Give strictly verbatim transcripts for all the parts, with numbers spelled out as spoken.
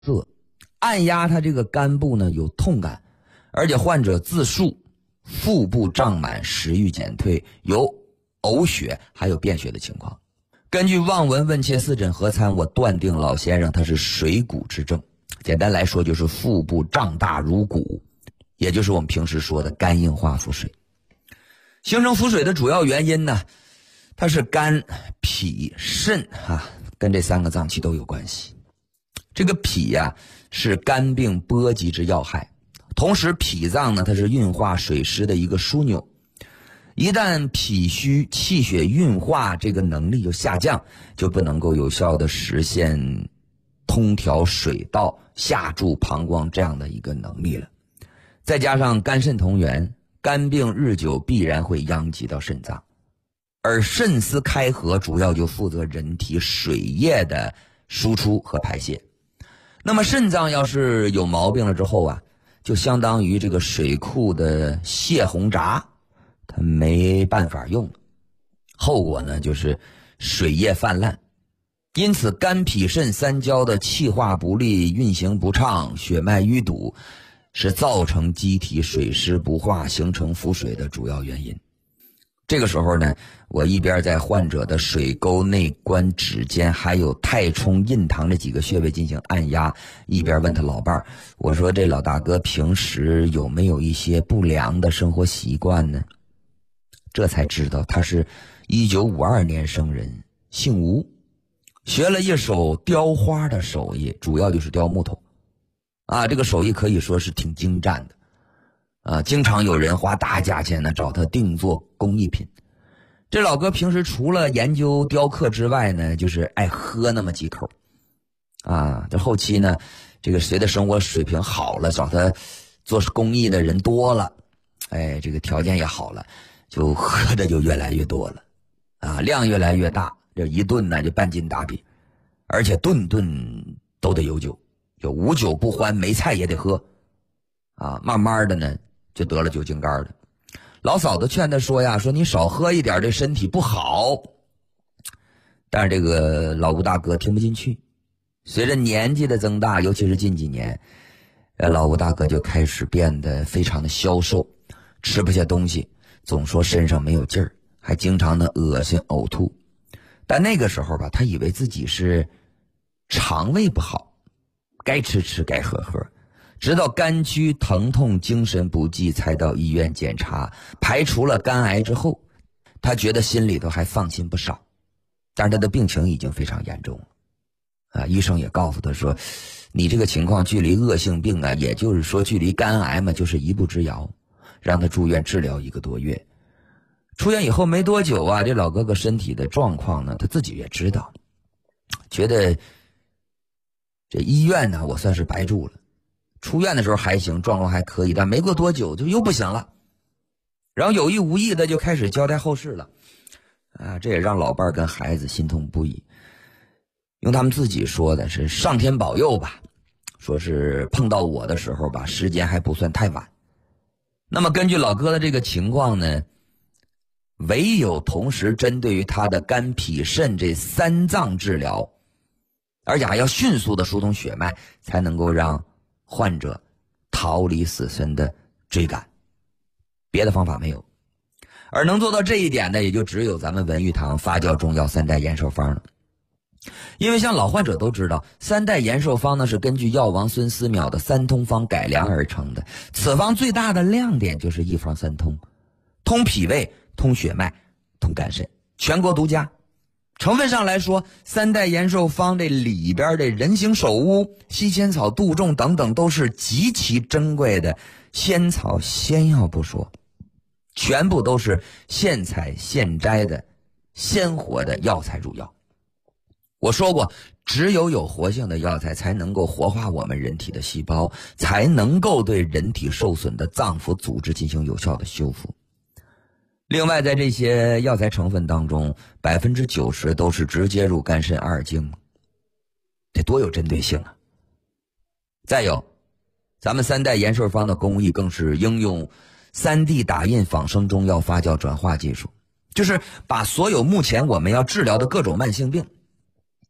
涩，按压他这个肝部呢有痛感，而且患者自述腹部胀满、食欲减退，有呕血还有便血的情况。根据望闻问切四诊合参，我断定老先生他是水谷之症，简单来说就是腹部胀大如鼓，也就是我们平时说的肝硬化腹水。形成腹水的主要原因呢，它是肝、脾、肾啊，跟这三个脏器都有关系。这个脾呀、啊、是肝病波及之要害，同时脾脏呢它是运化水湿的一个枢纽。一旦脾虚，气血运化这个能力就下降，就不能够有效的实现通调水道、下注膀胱这样的一个能力了。再加上肝肾同源，肝病日久必然会殃及到肾脏，而肾丝开合主要就负责人体水液的输出和排泄。那么肾脏要是有毛病了之后啊，就相当于这个水库的泄洪闸，它没办法用，后果呢就是水液泛滥。因此肝脾肾三焦的气化不利、运行不畅、血脉淤堵，是造成机体水湿不化形成腹水的主要原因。这个时候呢，我一边在患者的水沟、内关、指尖还有太冲、印堂这几个穴位进行按压，一边问他老伴儿，我说这老大哥平时有没有一些不良的生活习惯呢？这才知道他是一九五二年生人，姓吴，学了一手雕花的手艺，主要就是雕木头啊，这个手艺可以说是挺精湛的啊，经常有人花大价钱呢找他定做工艺品。这老哥平时除了研究雕刻之外呢，就是爱喝那么几口啊。这后期呢，这个随着生活水平好了，找他做工艺的人多了，哎，这个条件也好了，就喝的就越来越多了啊，量越来越大，这一顿呢就半斤大饼，而且顿顿都得有酒，就无酒不欢，没菜也得喝啊。慢慢的呢就得了酒精肝了。老嫂子劝他说呀，说你少喝一点，这身体不好。但是这个老吴大哥听不进去。随着年纪的增大，尤其是近几年，呃，老吴大哥就开始变得非常的消瘦，吃不下东西，总说身上没有劲儿，还经常的恶心呕吐。但那个时候吧，他以为自己是肠胃不好，该吃吃该喝喝，直到肝区疼痛精神不济才到医院检查，排除了肝癌之后，他觉得心里头还放心不少。但是他的病情已经非常严重了啊，医生也告诉他说，你这个情况距离恶性病啊，也就是说距离肝癌嘛，就是一步之遥，让他住院治疗一个多月。出院以后没多久啊，这老哥哥身体的状况呢，他自己也知道，觉得这医院呢我算是白住了。出院的时候还行，状况还可以，但没过多久就又不行了，然后有意无意的就开始交代后事了啊，这也让老伴儿跟孩子心痛不已。用他们自己说的是上天保佑吧，说是碰到我的时候吧，时间还不算太晚。那么根据老哥的这个情况呢，唯有同时针对于他的肝脾肾这三脏治疗，而且还要迅速的疏通血脉，才能够让患者逃离死神的追赶，别的方法没有。而能做到这一点的，也就只有咱们文玉堂发酵中药三代延寿方了。因为像老患者都知道，三代延寿方呢是根据药王孙思邈的三通方改良而成的。此方最大的亮点就是一方三通，通脾胃、通血脉、通肝肾，全国独家。成分上来说，三代延寿方这里边的人形首乌、西仙草、杜仲等等都是极其珍贵的仙草仙药不说，全部都是现采现摘的鲜活的药材入药。我说过，只有有活性的药材才能够活化我们人体的细胞，才能够对人体受损的脏腑组织进行有效的修复。另外，在这些药材成分当中，百分之九十都是直接入肝肾二经，这多有针对性啊！再有，咱们三代延寿方的工艺更是应用 三 D 打印仿生中药发酵转化技术，就是把所有目前我们要治疗的各种慢性病，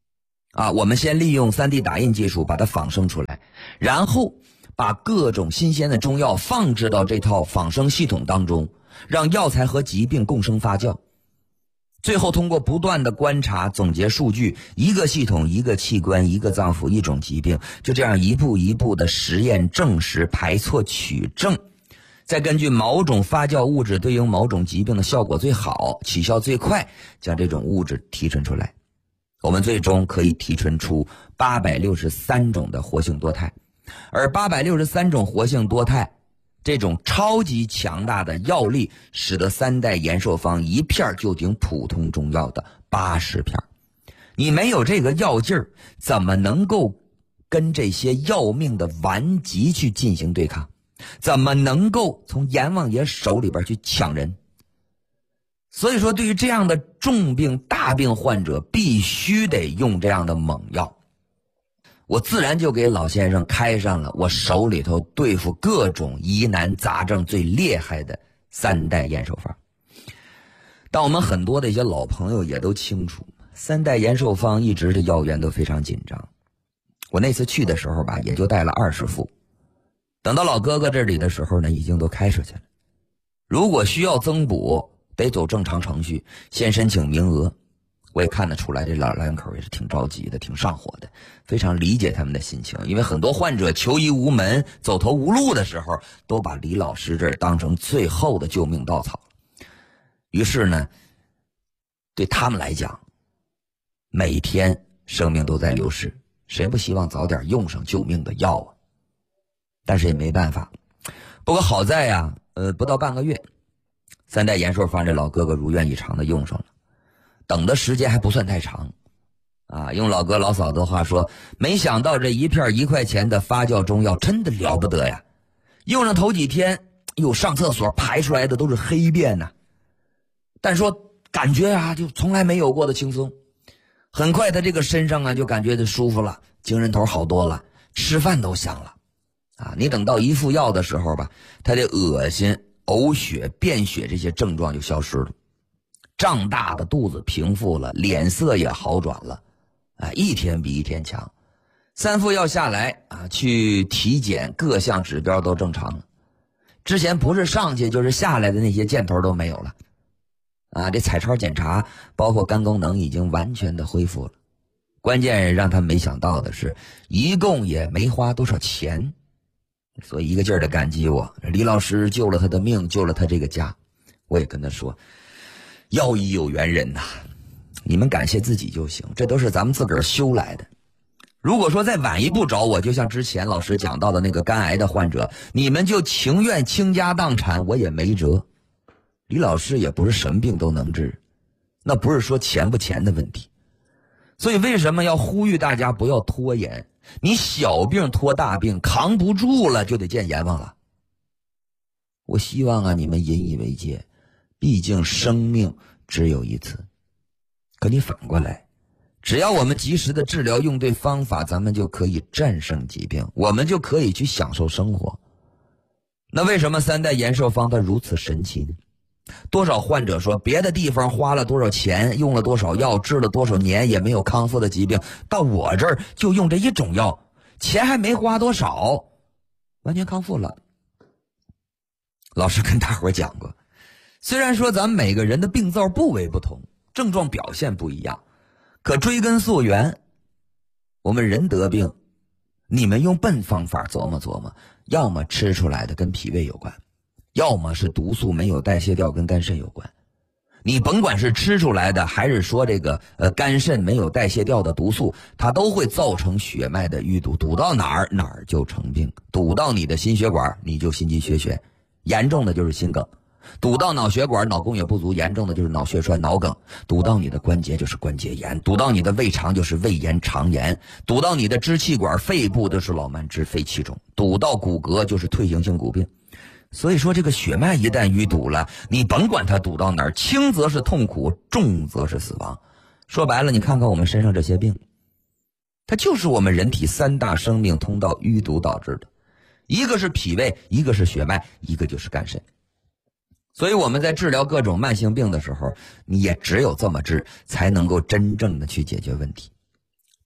啊，我们先利用 三 D 打印技术把它仿生出来，然后把各种新鲜的中药放置到这套仿生系统当中，让药材和疾病共生发酵。最后通过不断的观察总结数据，一个系统一个器官一个脏腑一种疾病，就这样一步一步的实验证实排错取证，再根据某种发酵物质对应某种疾病的效果最好起效最快，将这种物质提纯出来。我们最终可以提纯出八百六十三种的活性多肽，而八百六十三种活性多肽这种超级强大的药力，使得三代延寿方一片就顶普通中药的八十片。你没有这个药劲儿，怎么能够跟这些要命的顽疾去进行对抗？怎么能够从阎王爷手里边去抢人？所以说，对于这样的重病大病患者，必须得用这样的猛药。我自然就给老先生开上了我手里头对付各种疑难杂症最厉害的三代延寿方。但我们很多的一些老朋友也都清楚，三代延寿方一直的药源都非常紧张。我那次去的时候吧，也就带了二十副，等到老哥哥这里的时候呢，已经都开出去了。如果需要增补，得走正常程序，先申请名额。我也看得出来，这老两口也是挺着急的，挺上火的，非常理解他们的心情。因为很多患者求医无门、走投无路的时候，都把李老师这儿当成最后的救命稻草。于是呢，对他们来讲，每天生命都在流逝，谁不希望早点用上救命的药啊？但是也没办法。不过好在呀，呃，不到半个月，三代延寿方这老哥哥如愿以偿的用上了。等的时间还不算太长啊，用老哥老嫂子的话说，没想到这一片一块钱的发酵中药真的了不得呀！用上头几天，哟，上厕所排出来的都是黑便呐、啊。但说感觉啊，就从来没有过的轻松。很快他这个身上啊，就感觉就舒服了，精神头好多了，吃饭都香了啊。你等到一副药的时候吧，他的恶心、呕血、便血这些症状就消失了。胀大的肚子平复了，脸色也好转了，啊，一天比一天强。三副药下来啊，去体检，各项指标都正常了。之前不是上去就是下来的那些箭头都没有了，啊，这彩超检查包括肝功能已经完全的恢复了。关键让他没想到的是，一共也没花多少钱，所以一个劲儿的感激我。李老师救了他的命，救了他这个家。我也跟他说，药医有缘人呐、啊，你们感谢自己就行，这都是咱们自个儿修来的。如果说再晚一步找我，就像之前老师讲到的那个肝癌的患者，你们就情愿倾家荡产，我也没辙。李老师也不是什么病都能治，那不是说钱不钱的问题。所以为什么要呼吁大家不要拖延？你小病拖大病，扛不住了就得见阎王了。我希望啊，你们引以为戒。毕竟生命只有一次。可你反过来，只要我们及时的治疗，用对方法，咱们就可以战胜疾病，我们就可以去享受生活。那为什么三代延寿方它如此神奇呢？多少患者说别的地方花了多少钱，用了多少药，治了多少年也没有康复的疾病，到我这儿就用这一种药，钱还没花多少，完全康复了。老师跟大伙讲过，虽然说咱们每个人的病灶部位不同，症状表现不一样，可追根溯源，我们人得病，你们用笨方法琢磨琢磨，要么吃出来的跟脾胃有关，要么是毒素没有代谢掉跟肝肾有关。你甭管是吃出来的，还是说这个呃肝肾没有代谢掉的毒素，它都会造成血脉的淤堵，堵到哪儿哪儿就成病，堵到你的心血管你就心肌缺血，严重的就是心梗。堵到脑血管脑供血不足，严重的就是脑血栓脑梗；堵到你的关节就是关节炎，堵到你的胃肠就是胃炎肠炎，堵到你的支气管肺部就是老慢支肺气肿，堵到骨骼就是退行性骨病。所以说这个血脉一旦淤堵了，你甭管它堵到哪儿，轻则是痛苦，重则是死亡。说白了，你看看我们身上这些病，它就是我们人体三大生命通道淤堵导致的，一个是脾胃，一个是血脉，一个就是肝肾。所以我们在治疗各种慢性病的时候，你也只有这么治，才能够真正的去解决问题。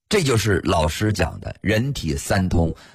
这就是老师讲的人体三通，